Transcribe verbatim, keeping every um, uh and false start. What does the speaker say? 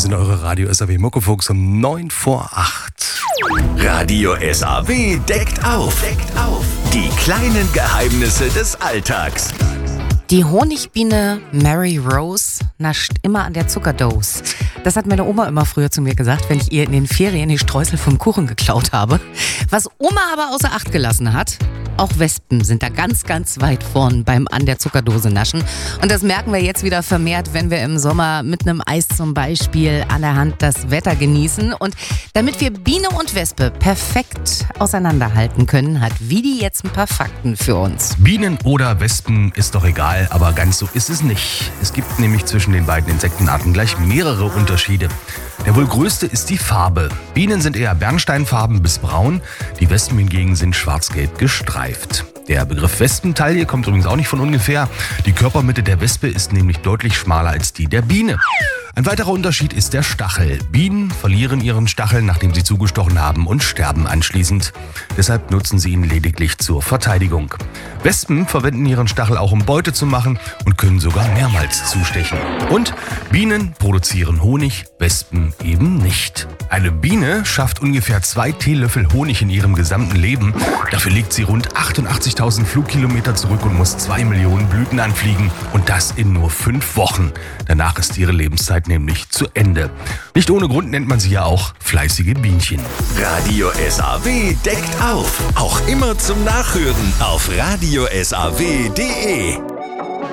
sind eure Radio S A W Muckefuchs um neun vor acht. Radio S A W deckt auf. Deckt auf. Die kleinen Geheimnisse des Alltags. Die Honigbiene Mary Rose nascht immer an der Zuckerdose. Das hat meine Oma immer früher zu mir gesagt, wenn ich ihr in den Ferien die Streusel vom Kuchen geklaut habe. Was Oma aber außer Acht gelassen hat: auch Wespen sind da ganz, ganz weit vorn beim an der Zuckerdose naschen. Und das merken wir jetzt wieder vermehrt, wenn wir im Sommer mit einem Eis zum Beispiel an der Hand das Wetter genießen. Und damit wir Biene und Wespe perfekt auseinanderhalten können, hat Vidi jetzt ein paar Fakten für uns. Bienen oder Wespen ist doch egal, aber ganz so ist es nicht. Es gibt nämlich zwischen den beiden Insektenarten gleich mehrere Unterschiede. Der wohl größte ist die Farbe. Bienen sind eher bernsteinfarben bis braun, die Wespen hingegen sind schwarz-gelb gestreift. Der Begriff Wespentaille kommt übrigens auch nicht von ungefähr. Die Körpermitte der Wespe ist nämlich deutlich schmaler als die der Biene. Ein weiterer Unterschied ist der Stachel. Bienen verlieren ihren Stachel, nachdem sie zugestochen haben, und sterben anschließend. Deshalb nutzen sie ihn lediglich zur Verteidigung. Wespen verwenden ihren Stachel auch, um Beute zu machen, und können sogar mehrmals zustechen. Und Bienen produzieren Honig, Wespen eben nicht. Eine Biene schafft ungefähr zwei Teelöffel Honig in ihrem gesamten Leben. Dafür legt sie rund achtundachtzigtausend Flugkilometer zurück und muss zwei Millionen Blüten anfliegen. Und das in nur fünf Wochen. Danach ist ihre Lebenszeit nämlich zu Ende. Nicht ohne Grund nennt man sie ja auch fleißige Bienchen. Radio S A W deckt auf. Auch immer zum Nachhören auf radio s a w punkt d e.